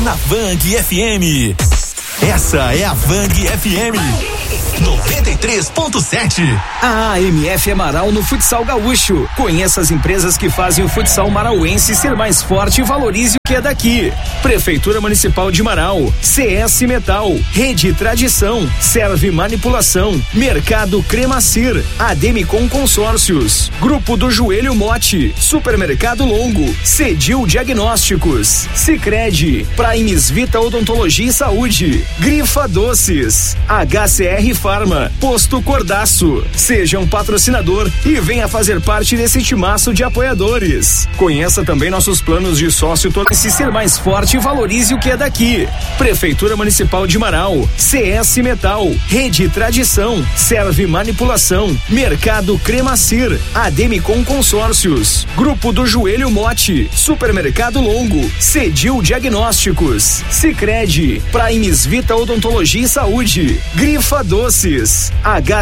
na Vang FM. Essa é a Vang FM 93.7. A AMF Amaral no futsal gaúcho. Conheça as empresas que fazem o futsal marauense ser mais forte e valorize o que é daqui. Prefeitura Municipal de Marau, CS Metal, Rede Tradição, Serve Manipulação, Mercado Cremacir, Ademicon Consórcios, Grupo do Joelho Mote, Supermercado Longo, Cedil Diagnósticos, Sicredi, Primes Vita Odontologia e Saúde, Grifa Doces, HCR Farma, Posto Cordaço. Seja um patrocinador e venha fazer parte desse timaço de apoiadores. Conheça também nossos planos de sócio, torne-se ser mais forte e valorize o que é daqui. Prefeitura Municipal de Marau, CS Metal, Rede Tradição, Serve Manipulação, Mercado Cremacir, Ademicon Consórcios, Grupo do Joelho Mote, Supermercado Longo, Cedil Diagnósticos, Sicredi, Primes Vita Odontologia e Saúde, Grifa Doces,